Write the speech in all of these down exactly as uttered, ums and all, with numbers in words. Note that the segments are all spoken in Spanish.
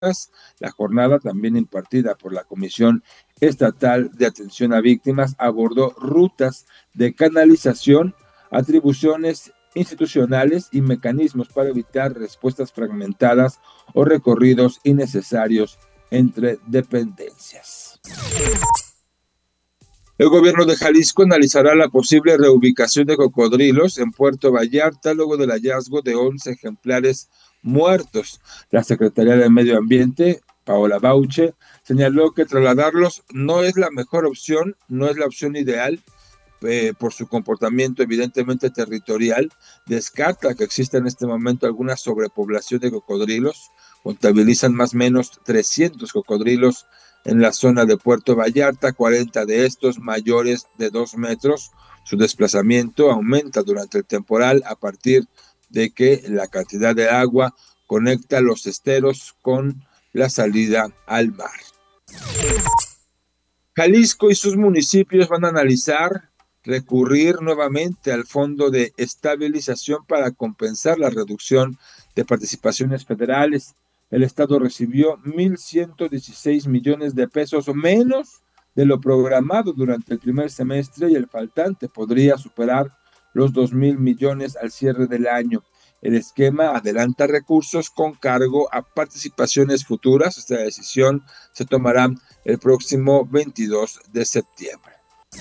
La jornada, también impartida por la Comisión Estatal de Atención a Víctimas, abordó rutas de canalización, atribuciones institucionales y mecanismos para evitar respuestas fragmentadas o recorridos innecesarios entre dependencias. El gobierno de Jalisco analizará la posible reubicación de cocodrilos en Puerto Vallarta luego del hallazgo de once ejemplares muertos. La Secretaría de Medio Ambiente, Paola Bauche, señaló que trasladarlos no es la mejor opción, no es la opción ideal eh, por su comportamiento evidentemente territorial. Descarta que exista en este momento alguna sobrepoblación de cocodrilos. Contabilizan más o menos trescientos cocodrilos en la zona de Puerto Vallarta, cuarenta de estos mayores de dos metros. Su desplazamiento aumenta durante el temporal a partir de que la cantidad de agua conecta los esteros con la salida al mar. Jalisco y sus municipios van a analizar recurrir nuevamente al Fondo de Estabilización para compensar la reducción de participaciones federales. El Estado recibió mil ciento dieciséis millones de pesos menos de lo programado durante el primer semestre y el faltante podría superar los dos mil millones al cierre del año. El esquema adelanta recursos con cargo a participaciones futuras. Esta decisión se tomará el próximo veintidós de septiembre.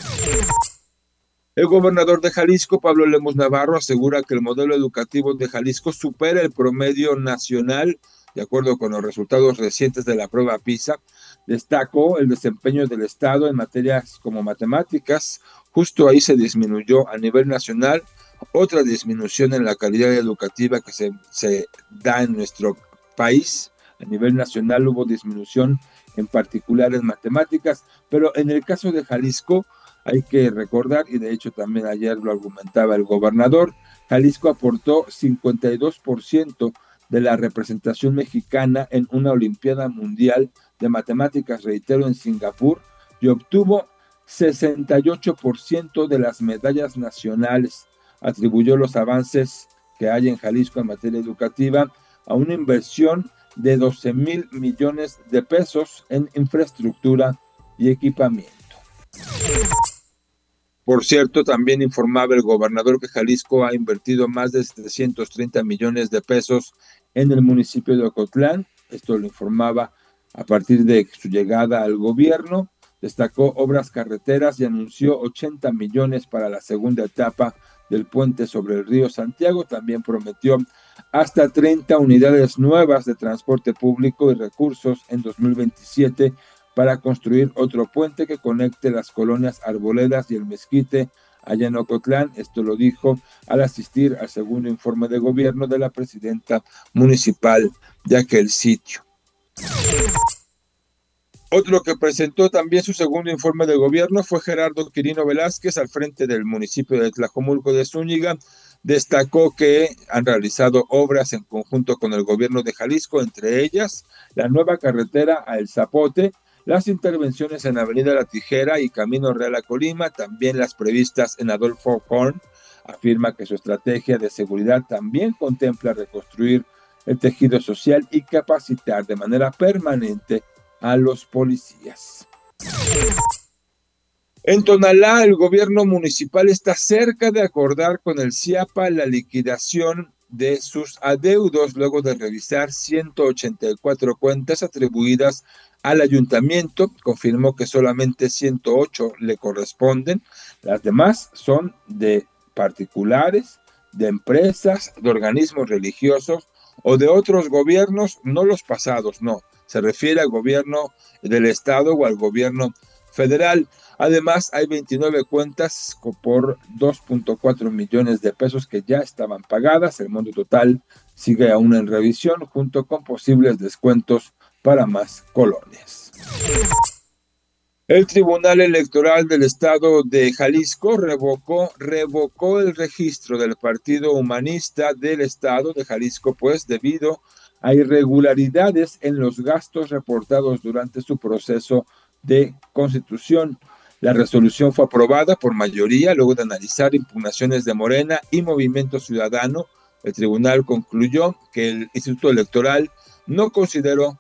El gobernador de Jalisco, Pablo Lemus Navarro, asegura que el modelo educativo de Jalisco supera el promedio nacional. De acuerdo con los resultados recientes de la prueba PISA, destacó el desempeño del Estado en materias como matemáticas. Justo ahí se disminuyó a nivel nacional. Otra disminución en la calidad educativa que se, se da en nuestro país. A nivel nacional hubo disminución, en particular en matemáticas, pero en el caso de Jalisco hay que recordar, y de hecho también ayer lo argumentaba el gobernador, Jalisco aportó cincuenta y dos por ciento de la representación mexicana en una Olimpiada Mundial de Matemáticas, reitero, en Singapur, y obtuvo sesenta y ocho por ciento de las medallas nacionales. Atribuyó los avances que hay en Jalisco en materia educativa a una inversión de doce mil millones de pesos en infraestructura y equipamiento. Por cierto, también informaba el gobernador que Jalisco ha invertido más de trescientos treinta millones de pesos en el municipio de Ocotlán. Esto lo informaba a partir de su llegada al gobierno. Destacó obras carreteras y anunció ochenta millones para la segunda etapa del puente sobre el río Santiago. También prometió hasta treinta unidades nuevas de transporte público y recursos en dos mil veintisiete para construir otro puente que conecte las colonias Arboledas y el Mezquite allá en Ocotlán. Esto lo dijo al asistir al segundo informe de gobierno de la presidenta municipal de aquel sitio. Otro que presentó también su segundo informe de gobierno fue Gerardo Quirino Velázquez, al frente del municipio de Tlajomulco de Zúñiga. Destacó que han realizado obras en conjunto con el gobierno de Jalisco, entre ellas la nueva carretera a El Zapote, las intervenciones en Avenida La Tijera y Camino Real a Colima, también las previstas en Adolfo Horn. Afirma que su estrategia de seguridad también contempla reconstruir el tejido social y capacitar de manera permanente a los policías. En Tonalá, el gobierno municipal está cerca de acordar con el CIAPA la liquidación de sus adeudos luego de revisar ciento ochenta y cuatro cuentas atribuidas al ayuntamiento. Confirmó que solamente ciento ocho le corresponden, las demás son de particulares, de empresas, de organismos religiosos o de otros gobiernos, no los pasados, no, se refiere al gobierno del estado o al gobierno federal. Además, hay veintinueve cuentas por dos punto cuatro millones de pesos que ya estaban pagadas. El monto total sigue aún en revisión, junto con posibles descuentos para más colonias. El Tribunal Electoral del Estado de Jalisco revocó, revocó el registro del Partido Humanista del Estado de Jalisco, pues debido a irregularidades en los gastos reportados durante su proceso de constitución. La resolución fue aprobada por mayoría luego de analizar impugnaciones de Morena y Movimiento Ciudadano. El tribunal concluyó que el Instituto Electoral no consideró